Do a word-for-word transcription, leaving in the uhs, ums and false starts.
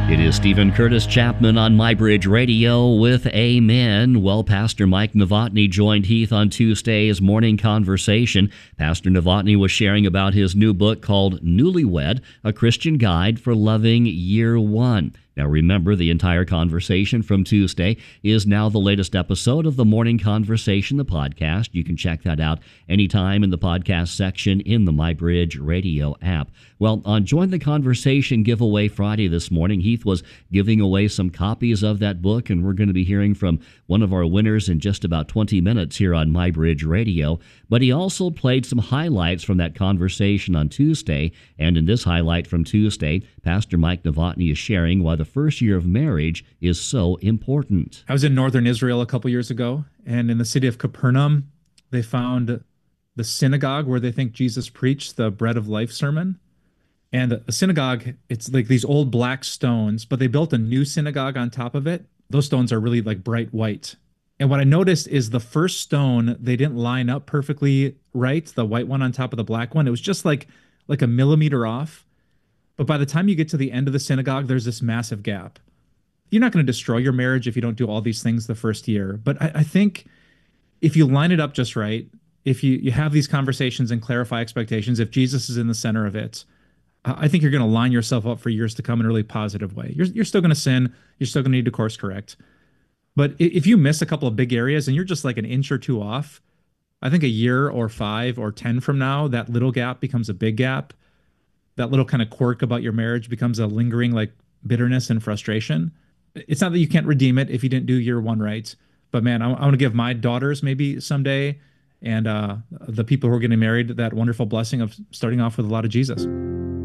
It is Stephen Curtis Chapman on MyBridge Radio with Amen. Well, Pastor Mike Novotny joined Heath on Tuesday's Morning Conversation. Pastor Novotny was sharing about his new book called Newlywed, A Christian Guide for Loving Year One. Now remember, the entire conversation from Tuesday is now the latest episode of the Morning Conversation, the podcast. You can check that out anytime in the podcast section in the MyBridge Radio app. Well, on Join the Conversation giveaway Friday this morning, Heath was giving away some copies of that book, and we're going to be hearing from one of our winners in just about twenty minutes here on MyBridge Radio. But he also played some highlights from that conversation on Tuesday, and in this highlight from Tuesday, Pastor Mike Novotny is sharing why the first year of marriage is so important. I was in northern Israel a couple years ago, and in the city of Capernaum, they found the synagogue where they think Jesus preached the Bread of Life sermon. And a synagogue, it's like these old black stones, but they built a new synagogue on top of it. Those stones are really like bright white. And what I noticed is the first stone, they didn't line up perfectly right, the white one on top of the black one. It was just like, like a millimeter off. But by the time you get to the end of the synagogue, there's this massive gap. You're not going to destroy your marriage if you don't do all these things the first year. But I, I think if you line it up just right, if you, you have these conversations and clarify expectations, if Jesus is in the center of it, I think you're going to line yourself up for years to come in a really positive way. You're, you're still going to sin. You're still going to need to course correct. But if you miss a couple of big areas and you're just like an inch or two off, I think a year or five or ten from now, that little gap becomes a big gap. That little kind of quirk about your marriage becomes a lingering like bitterness and frustration. It's not that you can't redeem it if you didn't do year one right. But man, I, I want to give my daughters maybe someday and uh, the people who are getting married that wonderful blessing of starting off with a lot of Jesus.